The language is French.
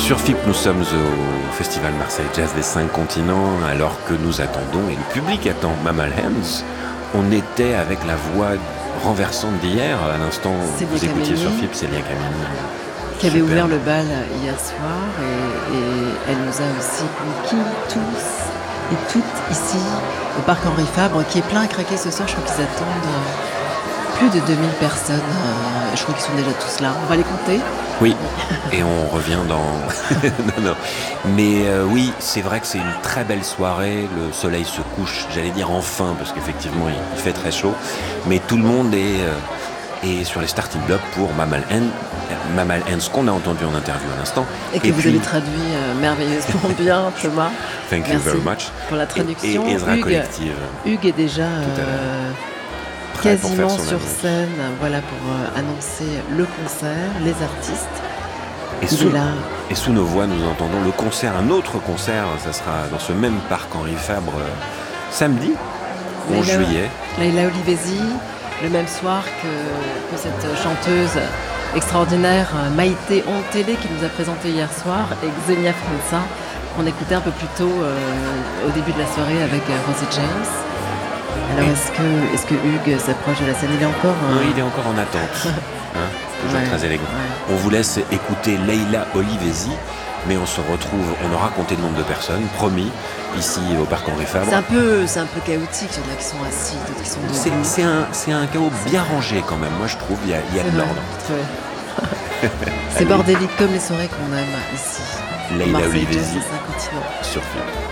Sur FIP, nous sommes au Festival Marseille Jazz des 5 continents, alors que nous attendons, et le public attend, Mama Hands. On était avec la voix renversante d'hier, à l'instant, vous écoutiez sur FIP, Célia Camini. Qui avait ouvert le bal hier soir, et elle nous a aussi conquis tous et toutes ici, au Parc Henri Fabre, qui est plein à craquer ce soir. Je crois qu'ils attendent plus de 2000 personnes. Je crois qu'ils sont déjà tous là. On va les compter. Oui, et on revient dans... non. Mais oui, c'est vrai que c'est une très belle soirée. Le soleil se couche, j'allais dire enfin, parce qu'effectivement, il fait très chaud. Mais tout le monde est sur les starting blocks pour Mama Hands, qu'on a entendu en interview à l'instant. Et que vous avez traduit merveilleusement bien, Thomas. Thank you very much. Pour la traduction. Et Ezra Collective. Hugues est déjà... quasiment sur scène, voilà, pour annoncer le concert, les artistes. Et sous nos voix, nous entendons le concert, un autre concert, ça sera dans ce même parc Henri Fabre, samedi, 11 juillet. Leïla Olivesi, le même soir que cette chanteuse extraordinaire, Maïté Ontélé, qui nous a présenté hier soir, et Xenia Franza, qu'on écoutait un peu plus tôt au début de la soirée avec Rosie James. Alors, est-ce que Hugues s'approche de la scène? Il est encore... Oui, il est encore en attente. Toujours très élégant. Ouais. On vous laisse écouter Leïla Olivesi, mais on se retrouve, on aura compté le nombre de personnes, promis, ici au Parc Henri Fabre. C'est un peu chaotique, il y en a qui sont assis, d'autres qui sont debout. C'est un chaos bien rangé quand même, moi je trouve, il y a de l'ordre. C'est bordélique comme les soirées qu'on aime ici. Leïla Olivesi sur FIP.